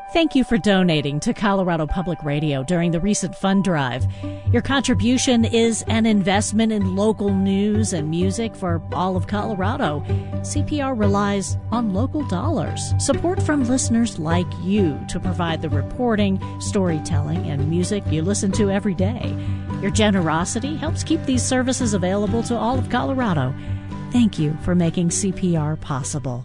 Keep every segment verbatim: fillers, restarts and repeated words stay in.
Thank you for donating to Colorado Public Radio during the recent fund drive. Your contribution is an investment in local news and music for all of Colorado. C P R relies on local dollars, support from listeners like you to provide the reporting, storytelling, and music you listen to every day. Your generosity helps keep these services available to all of Colorado. Thank you for making C P R possible.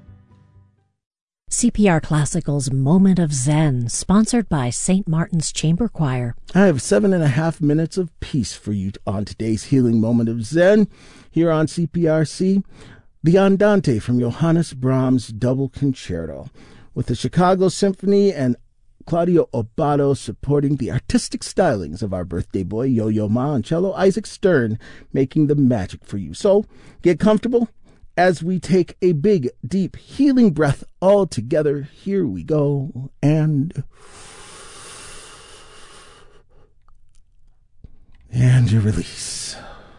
C P R Classical's Moment of Zen, sponsored by Saint Martin's Chamber Choir. I have seven and a half minutes of peace for you on today's Healing Moment of Zen here on C P R C. The Andante from Johannes Brahms' Double Concerto, with the Chicago Symphony and Claudio Abbado supporting the artistic stylings of our birthday boy Yo-Yo Ma and cello Isaac Stern, making the magic for you. So get comfortable as we take a big, deep, healing breath all together. Here we go. And... And you release.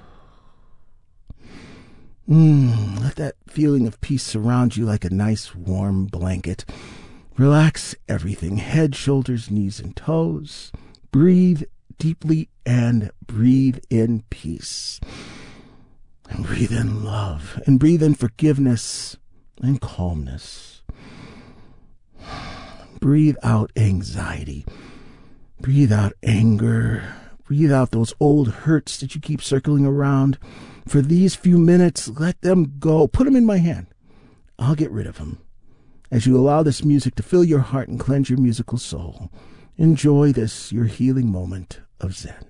Mm, let that feeling of peace surround you like a nice, warm blanket. Relax everything. Head, shoulders, knees, and toes. Breathe deeply and breathe in peace. And breathe in love, and breathe in forgiveness and calmness. Breathe out anxiety. Breathe out anger. Breathe out those old hurts that you keep circling around. For these few minutes, let them go. Put them in my hand. I'll get rid of them. As you allow this music to fill your heart and cleanse your musical soul, enjoy this, your healing moment of Zen.